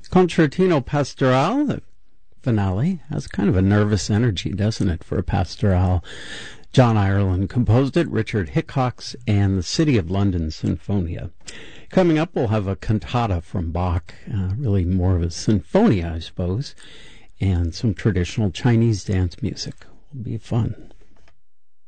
Concertino Pastoral, the finale, has kind of a nervous energy, doesn't it, for a pastoral? John Ireland composed it, Richard Hickox, and the City of London Sinfonia. Coming up, we'll have a cantata from Bach, really more of a sinfonia, I suppose, and some traditional Chinese dance music. Will be fun.